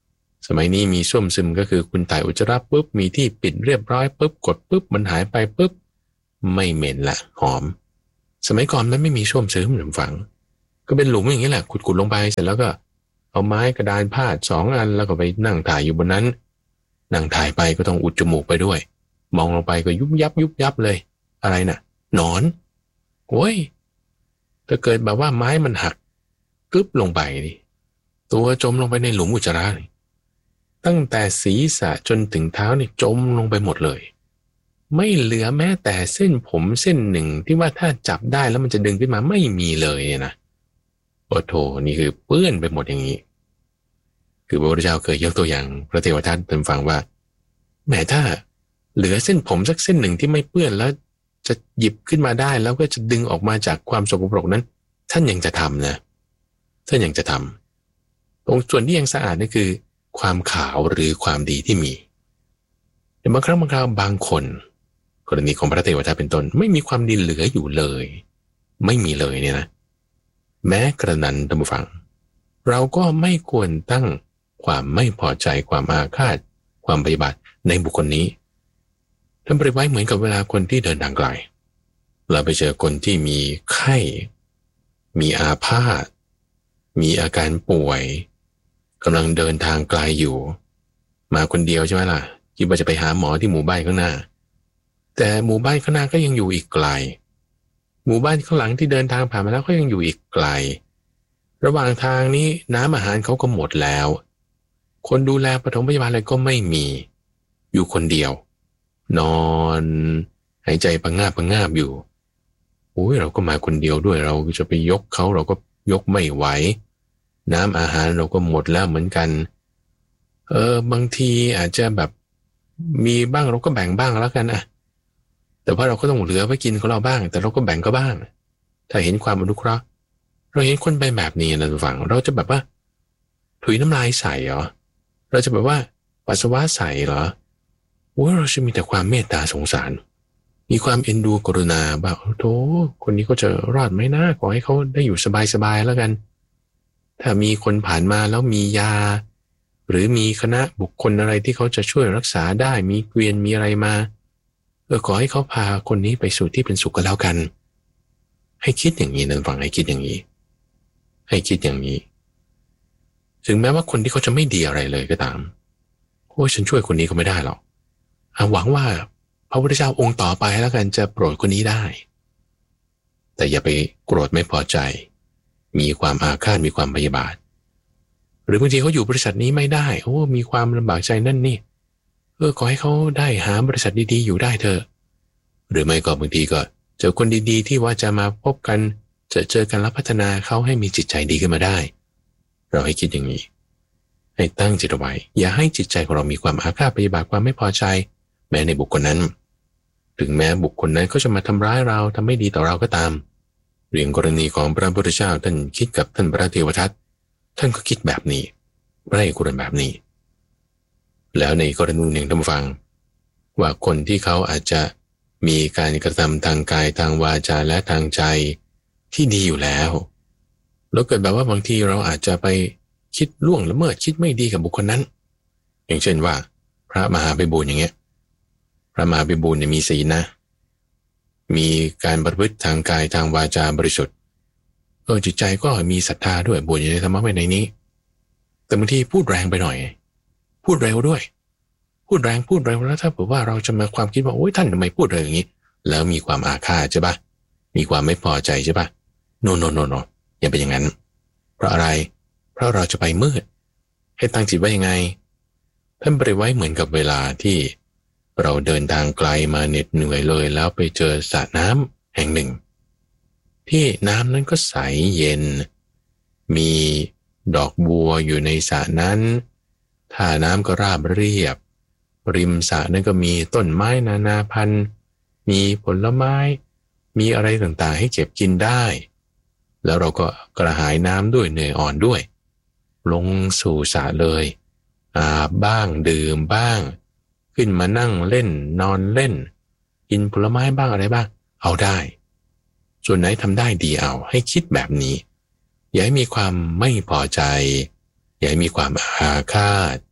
สมัยนี้มีส้วมซึมก็คือคุณถ่ายอุจจาระปุ๊บมีที่ปิดเรียบร้อยปุ๊บกดปุ๊บมันหายไปปุ๊บไม่เหม็นละหอมสมัยก่อนมันไม่มีส้วมซึมหลุมฝังก็เป็นหลุมอย่างนี้แหละขุดลงไปเสร็จแล้วก็เอาไม้กระดานพาด2 อันแล้วก็ไปนั่งถ่ายอยู่บนนั้นนั่งถ่ายไปก็ต้องอุดจมูกไปด้วยมองลงไปก็ยุบยับเลยอะไรน่ะหนอนโอ้ยถ้าเกิดแบบว่าไม้มันหักกึบลงไปนี่ตัวจมลงไปในหลุมอุจจาระนี่ตั้งแต่ศีรษะจนถึงเท้านี่จมลงไปหมดเลยไม่เหลือแม้แต่เส้นผมเส้นหนึ่งที่ว่าถ้าจับได้แล้วมันจะดึงขึ้นมาไม่มีเลยเนี่ยนะโอ้โถนี่คือเปื้อนไปหมดอย่างนี้คือพระพุทธเจ้าเคยยกตัวอย่างพระเทวทัตเป็นฟังว่าแม้ถ้าเหลือเส้นผมสักเส้นหนึ่งที่ไม่เปื้อนแล้วจะหยิบขึ้นมาได้แล้วก็จะดึงออกมาจากความสกปรกนั้นท่านยังจะทำนะท่านยังจะทำตรงส่วนที่ยังสะอาดนี่คือความขาวหรือความดีที่มีแต่บางครั้งบางคราวบางคนกรณีของพระเทวทัตเป็นต้นไม่มีความดีเหลืออยู่เลยไม่มีเลยเนี่ยนะแม้กระนั้นท่านผู้ฟังเราก็ไม่ควรตั้งความไม่พอใจความอาฆาตความพยาบาทในบุคคลนี้ท่านเปรียบไว้เหมือนกับเวลาคนที่เดินทางไกลเราไปเจอคนที่มีไข้มีอาพาธมีอาการป่วยกำลังเดินทางไกลอยู่มาคนเดียวใช่ไหมล่ะคิดว่าจะไปหาหมอที่หมู่บ้านข้างหน้าแต่หมู่บ้านข้างหน้าก็ยังอยู่อีกไกลหมู่บ้านข้างหลังที่เดินทางผ่านมาแล้วก็ยังอยู่อีกไกลระหว่างทางนี้น้ำอาหารเขาก็หมดแล้วคนดูแลปฐมพยาบาลอะไรก็ไม่มีอยู่คนเดียวนอนหายใจปังงาบอยู่โอ้ยเราก็มาคนเดียวด้วยเราจะไปยกเขาเราก็ยกไม่ไหวน้ำอาหารเราก็หมดแล้วเหมือนกันบางทีอาจจะแบบมีบ้างเราก็แบ่งบ้างแล้วกันอะแต่ว่าเราก็ต้องเหลือไว้กินของเราบ้างแต่เราก็แบ่งก็บ้างถ้าเห็นความอนุเคราะห์เราเห็นคนไปแบบนี้นะทุกฝั่งเราจะแบบว่าถุยน้ำลายใส่เหรอเราจะแบบว่าปัสสาวะใส่เหรอว่าเราจะมีแต่ความเมตตาสงสารมีความเอ็นดูกรุณาแบบโธ่คนนี้ก็จะรอดไหมนะขอให้เขาได้อยู่สบายๆแล้วกันถ้ามีคนผ่านมาแล้วมียาหรือมีคณะบุคคลอะไรที่เขาจะช่วยรักษาได้มีเกวียนมีอะไรมาขอให้เขาพาคนนี้ไปสู่ที่เป็นสุขก็แล้วกันให้คิดอย่างนี้นะฟังให้คิดอย่างนี้ให้คิดอย่างนี้ถึงแม้ว่าคนที่เขาจะไม่ดีอะไรเลยก็ตามโอ้ฉันช่วยคนนี้ก็ไม่ได้หรอกหวังว่าพระพุทธเจ้าองค์ต่อไปแล้วกันจะโปรดคนนี้ได้แต่อย่าไปโกรธไม่พอใจมีความอาฆาตมีความพยาบาทหรือบางทีเขาอยู่บริษัทนี้ไม่ได้โอ้มีความลำบากใจนั่นนี่ขอให้เขาได้หาบริษัทดีๆอยู่ได้เถอะหรือไม่ก็บางทีก็เจอคนดีๆที่ว่าจะมาพบกันจะเจอกันแล้วพัฒนาเขาให้มีจิตใจดีขึ้นมาได้เราให้คิดอย่างนี้ให้ตั้งจิตไว้อย่าให้จิตใจของเรามีความอาฆาตพยาบาทความไม่พอใจแม้ในบุคคลนั้นถึงแม้บุคคลนั้นเขาจะมาทำร้ายเราทำไม่ดีต่อเราก็ตามเรื่องกรณีของพระพุทธเจ้าท่านคิดกับท่านพระเทวทัตท่านก็คิดแบบนี้พระเอกแบบนี้แล้วในกรณีหนึ่งท่านฟังว่าคนที่เขาอาจจะมีการกระทำทางกายทางวาจาและทางใจที่ดีอยู่แล้วเกิดแบบว่าบางทีเราอาจจะไปคิดล่วงละเมิดคิดไม่ดีกับบุคคลนั้นอย่างเช่นว่าพระมหาไพบูลย์อย่างเงี้ยพระมหาไพบูลย์เนี่ยมีศีลนะมีการประพฤติทางกายทางวาจาบริสุทธิ์จิตใจก็มีศรัทธาด้วยบวชอยู่ในธรรมะวินัยนี้แต่บางทีพูดแรงไปหน่อยพูดเร็วด้วยพูดแรงพูดเร็วแล้วถ้าเผื่อว่าเราจะมาความคิดว่าโอ๊ยท่านทำไมพูดเร็วอย่างนี้แล้วมีความอาฆาตใช่ปะมีความไม่พอใจใช่ปะโนอย่าเป็นอย่างนั้นเพราะอะไรเพราะเราจะไปมืดให้ตั้งจิตไว้ยังไงท่านเปรียบไว้เหมือนกับเวลาที่เราเดินทางไกลมาเหน็ดเหนื่อยเลยแล้วไปเจอสระน้ำแห่งหนึ่งที่น้ำนั้นก็ใสเย็นมีดอกบัวอยู่ในสระนั้นท่าน้ำก็ราบเรียบริมสระนั้นก็มีต้นไม้นานาพันธุ์มีผลไม้มีอะไรต่างๆให้เก็บกินได้แล้วเราก็กระหายน้ำด้วยเหนื่อยอ่อนด้วยลงสู่สระเลยอาบบ้างดื่มบ้างขึ้นมานั่งเล่นนอนเล่นกินผลไม้บ้างอะไรบ้างเอาได้ส่วนไหนทำได้ดีเอาให้คิดแบบนี้อย่าให้มีความไม่พอใจอย่าให้มีความอาฆาต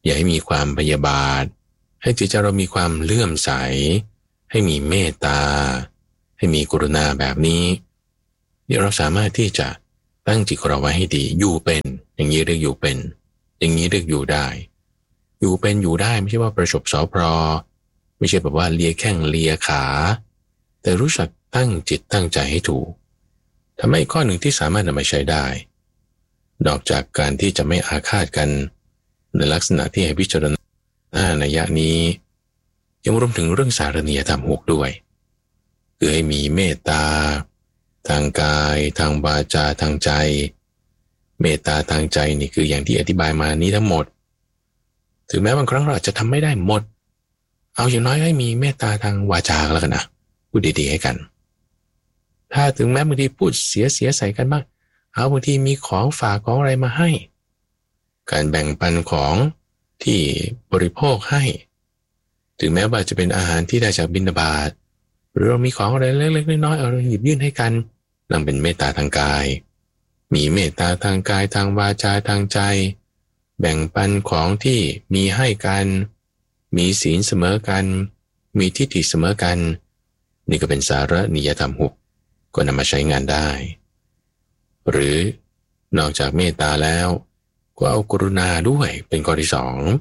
อย่าให้มีความพยาบาทให้จิตใจเรามีความเลื่อมใสให้มีเมตตาให้มีกรุณาแบบนี้เดี๋ยวเราสามารถที่จะตั้งจิตของเราไว้ให้ดีอยู่เป็นอย่างนี้เรียกอยู่เป็นอย่างนี้เรียกอยู่ได้อยู่เป็นอยู่ได้ไม่ใช่ว่าประชบสอพรไม่ใช่แบบว่าเลียแข้งเลียขาแต่รู้จักตั้งจิตตั้งใจให้ถูกทำให้ข้อหนึ่งที่สามารถนำมาใช้ได้นอกจากการที่จะไม่อาฆาตกันในลักษณะที่ให้พิจารณานัยยะนี้ยังรวมถึงเรื่องสารณียธรรม6ด้วยคือให้มีเมตตาทางกายทางวาจาทางใจเมตตาทางใจนี่คืออย่างที่อธิบายมานี้ทั้งหมดถึงแม้บางครั้งเราอาจจะทำไม่ได้หมดเอาอย่างน้อยให้มีเมตตาทางวาจาแล้วกันนะพูดดีๆให้กันถ้าถึงแม้บางทีพูดเสียใส่กันบ้างเอาบางทีมีของฝากของอะไรมาให้การแบ่งปันของที่บริโภคให้ถึงแม้ว่าจะเป็นอาหารที่ได้จากบิณฑบาตหรือเรามีของอะไรเล็กๆน้อยๆเอาหยิบยื่นให้กันนั่นเป็นเมตตาทางกายมีเมตตาทางกายทางวาจาทางใจแบ่งปันของที่มีให้กันมีศีลเสมอกันมีทิฏฐิเสมอกันนี่ก็เป็นสารนิยธรรม6ก็นำมาใช้งานได้หรือนอกจากเมตตาแล้วก็เอากรุณาด้วยเป็นข้อที่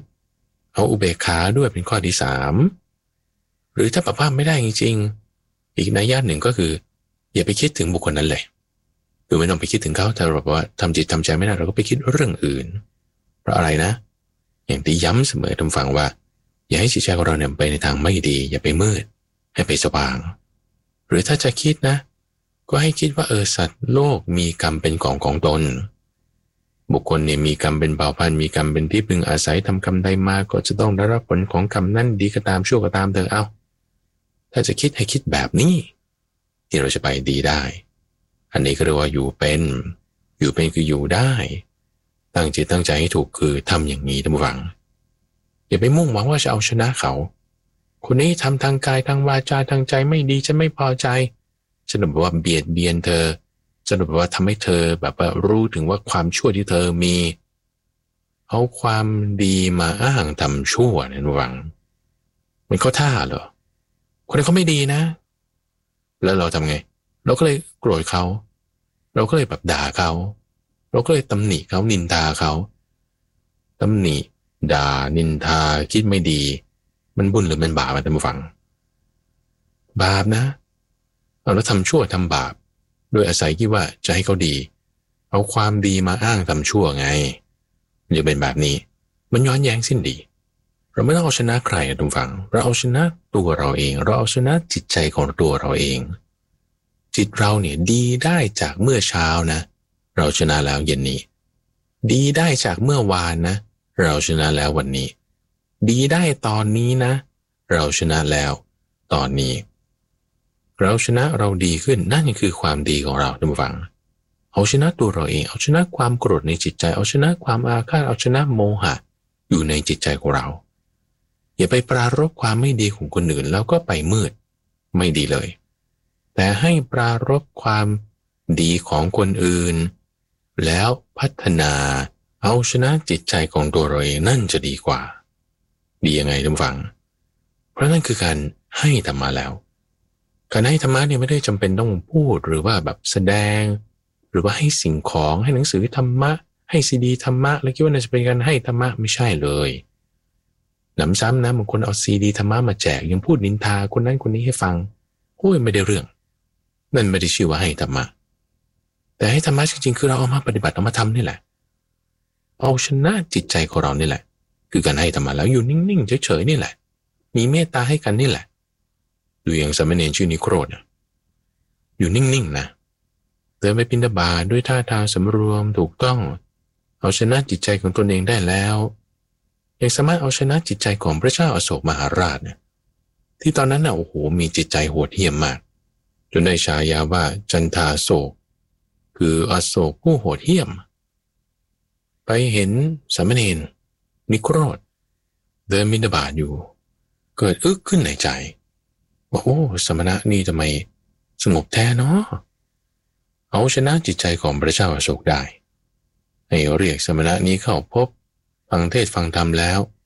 2เอาอุเบกขาด้วยเป็นข้อที่3หรือถ้าแบบว่าไม่ได้จริงๆอีกนัยยะหนึ่งก็คืออย่าไปคิดถึงบุคคลนั้นเลยคือไม่ต้องไปคิดถึงเขาแต่แบบว่าทำจิตทำใจไม่ได้เราก็ไปคิดเรื่องอื่นเพราะอะไรนะอย่างที่ย้ำเสมอทำฟังว่าอย่าให้จิตใจของเราเนี่ยไปในทางไม่ดีอย่าไปมืดให้ไปสว่างหรือถ้าจะคิดนะก็ให้คิดว่าสัตว์โลกมีกรรมเป็นของตนบุคคลเนี่ยมีกรรมเป็นเผ่าพันธุ์มีกรรมเป็นที่พึงอาศัยทำกรรมใดมาก็จะต้องได้รับผลของกรรมนั้นดีก็ตามชั่วก็ตามเถอะเอาถ้าจะคิดให้คิดแบบนี้ที่เราจะไปดีได้อันนี้ก็เรียกว่าอยู่เป็นคืออยู่ได้ตั้งจิตตั้งใจให้ถูกคือทำอย่างนี้ท่านผู้ฟังอย่าไปมุ่งหวังว่าจะเอาชนะเขาคนนี้ทำทางกายทางวาจาทางใจไม่ดีฉันไม่พอใจฉันบอกว่าเบียดเบียนเธอฉันบอกว่าทำให้เธอแบบว่ารู้ถึงว่าความชั่วที่เธอมีเอาความดีมาอ้างทำชั่วเนี่ยระวังมันเข้าท่าเหรอคนนี้เขาไม่ดีนะแล้วเราทำไงเราก็เลยโกรธเขาเราก็เลยแบบด่าเขาเราก็เลยตำหนิเขานินทาเขาตำหนิด่านินทาคิดไม่ดีมันบุญหรือมันบาปท่านผู้ฟังบาปนะเอาแล้วทำชั่วทำบาปโดยอาศัยคิดว่าจะให้เขาดีเอาความดีมาอ้างทำชั่วไงอย่าเป็นแบบนี้มันย้อนแย้งสิ้นดีเราไม่ต้องเอาชนะใครนะทุกฝั่งเราเอาชนะตัวเราเองเราเอาชนะจิตใจของตัวเราเองจิตเราเนี่ยดีได้จากเมื่อเช้านะเราชนะแล้วเย็นนี้ดีได้จากเมื่อวานนะเราชนะแล้ววันนี้ดีได้ตอนนี้นะเราชนะแล้วตอนนี้เราชนะเราดีขึ้นนั่นคือความดีของเราท่านผู้ฟังเอาชนะตัวเราเองเอาชนะความโกรธในจิตใจเอาชนะความอาฆาตเอาชนะโมหะอยู่ในจิตใจของเราอย่าไปปรารภความไม่ดีของคนอื่นแล้วก็ไปมืดไม่ดีเลยแต่ให้ปรารภความดีของคนอื่นแล้วพัฒนาเอาชนะจิตใจของตัวเราเองนั่นจะดีกว่าดียังไงท่านฟังเพราะนั่นคือการให้ธรรมะแล้วการให้ธรรมะเนี่ยไม่ได้จำเป็นต้องพูดหรือว่าแบบแสดงหรือว่าให้สิ่งของให้หนังสือธรรมะให้ซีดีธรรมะแล้วคิดว่าน่าจะเป็นการให้ธรรมะไม่ใช่เลยหนำซ้ำนะบางคนเอาซีดีธรรมะมาแจกยังพูดนินทาคนนั้นคนนี้ให้ฟังโอ้ยไม่ได้เรื่องนั่นไม่ได้ชื่อว่าให้ธรรมะแต่ให้ธรรมะจริงๆคือเราเอามาปฏิบัติเอามาทำนี่แหละเอาชนะจิตใจของเรานี่แหละคือการให้ธรรมะแล้วอยู่นิ่งๆเฉยๆนี่แหละมีเมตตาให้กันนี่แหละดูอย่างสามเณรชื่อนิโครธอยู่นิ่งๆนะเดินไปบิณฑบาตด้วยท่าทางสำรวมถูกต้องเอาชนะจิตใจของตนเองได้แล้วยังสามารถเอาชนะจิตใจของพระเจ้าอโศกมหาราชเนี่ยที่ตอนนั้นโอ้โหมีจิตใจโหดเหี้ยมมากจนได้ฉายาว่าจันทาโศกคืออโศกผู้โหดเหี้ยมไปเห็นสามเณรนิโครธเดินบิณฑบาตอยู่เกิดอึกขึ้นในใจว่าโอ้สมณะนี่ทำไมสงบแท้เนาะเอาชนะจิตใจของพระเจ้าอโศกได้ให้เรียกสมณะนี้เข้าพบฟังเทศน์ฟังธรรมแล้ว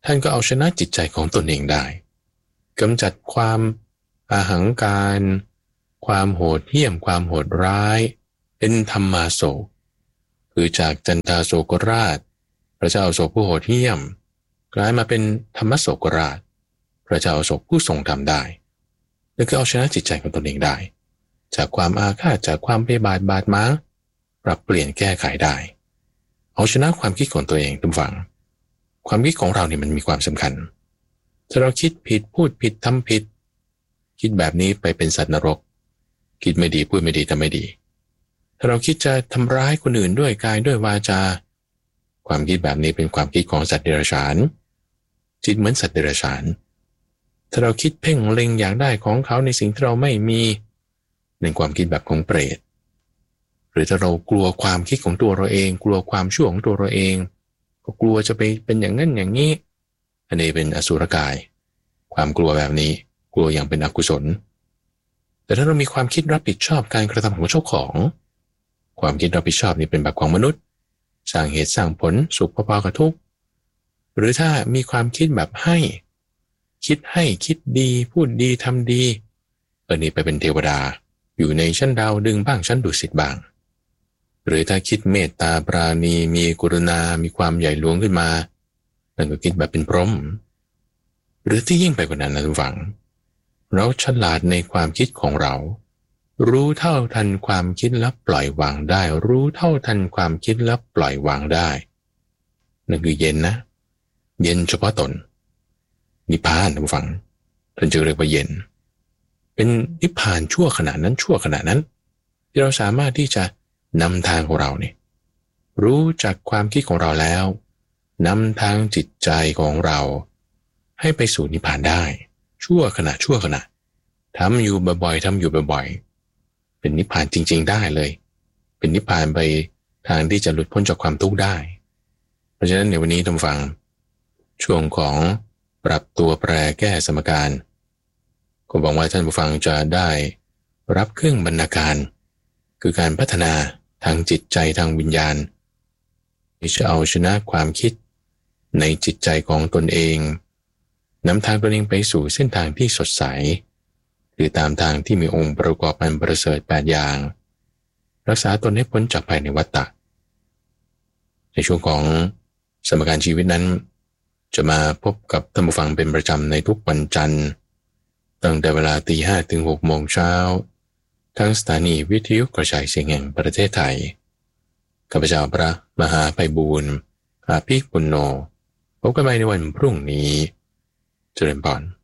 ท่านก็เอาชนะจิตใจของตนเองได้กำจัดความอาหังการความโหดเหี้ยมความโหดร้ายเป็นธรรมาโศกคือจากจันทาโศกราชพระเจ้าอโศกผู้โหดเหี้ยมกลายมาเป็นธรรมโศกราชพระเจ้าอโศกผู้ทรงธรรมได้นั่นคือเอาชนะจิตใจของตนเองได้จากความอาฆาตจากความพยาบาทบาดหมางปรับเปลี่ยนแก้ไขได้เอาชนะความคิดของตัวเองทุกฝั่งความคิดของเราเนี่ยมันมีความสำคัญถ้าเราคิดผิดพูดผิดทำผิดคิดแบบนี้ไปเป็นสัตว์นรกคิดไม่ดีพูดไม่ดีทำไม่ดีถ้าเราคิดจะทำร้ายคนอื่นด้วยกายด้วยวาจาความคิดแบบนี้เป็นความคิดของสัตว์เดรัจฉานจิตเหมือนสัตว์เดรัจฉานถ้าเราคิดเพ่งเล็งอยากได้ของเขาในสิ่งที่เราไม่มีเป็นความคิดแบบของเปรตหรือถ้าเรากลัวความคิดของตัวเราเองกลัวความชั่วของตัวเราเองก็กลัวจะไปเป็นอย่างนั้นอย่างนี้อันนี้เป็นอสุรกายความกลัวแบบนี้กลัวอย่างเป็นอกุศลแต่ถ้าเรามีความคิดรับผิดชอบการกระทำของเจ้าของความคิดรับผิดชอบนี่เป็นแบบของมนุษย์สร้างเหตุสร้างผลสุขพอๆกับทุกข์หรือถ้ามีความคิดแบบให้คิดดีพูดดีทำดีอันนี้ไปเป็นเทวดาอยู่ในชั้นดาวดึงบ้างชั้นดุสิตบ้างหรือถ้าคิดเมตตาปราณีมีกรุณามีความใหญ่หลวงขึ้นมานั่นก็คิดแบบเป็นพรหมหรือที่ยิ่งไปกว่านั้นนะทุกฝังเราฉลาดในความคิดของเรารู้เท่าทันความคิดและปล่อยวางได้รู้เท่าทันความคิดและปล่อยวางได้นั่นคือเย็นนะเย็นเฉพาะตนนิพพานทุกฝังท่านจะเรียกว่าเย็นเป็นนิพพานชั่วขณะนั้นที่เราสามารถที่จะนำทางของเราเนี่ยรู้จักความคิดของเราแล้วนำทางจิตใจของเราให้ไปสู่นิพพานได้ชั่วขณะทำอยู่บ่อยๆเป็นนิพพานจริงๆได้เลยเป็นนิพพานไปทางที่จะหลุดพ้นจากความทุกข์ได้เพราะฉะนั้นในวันนี้ท่านฟังช่วงของปรับตัวแปรแก้สมการก็บอกว่าท่านผู้ฟังจะได้รับเครื่องบรรณาการคือการพัฒนาทางจิตใจทางวิญญาณที่จะเอาชนะความคิดในจิตใจของตนเองนำทางตนเองไปสู่เส้นทางที่สดใสหรือตามทางที่มีองค์ประกอบอันประเสริฐ8อย่างรักษาตนให้พ้นจากภัยในวัฏฏะในช่วงของสมการชีวิตนั้นจะมาพบกับท่านผู้ฟังเป็นประจำในทุกวันจันทร์ตั้งแต่เวลา 5:00 ถึง 6:00 น.ทั้งสถานีวิทยุกระจายเสียงแห่งประเทศไทยข้าพเจ้าพระมหาไพบูลย์อาภิปุณโญพบกันใหม่ในวันพรุ่งนี้เจริญพร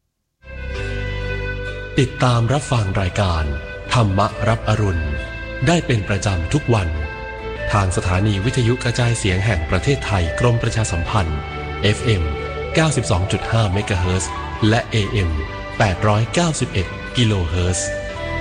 ติดตามรับฟังรายการธรรมรับอรุณได้เป็นประจำทุกวันทางสถานีวิทยุกระจายเสียงแห่งประเทศไทยกรมประชาสัมพันธ์ FM 92.5 เมกะเฮิรตซ์และ AM 891 กิโลเฮิรตซ์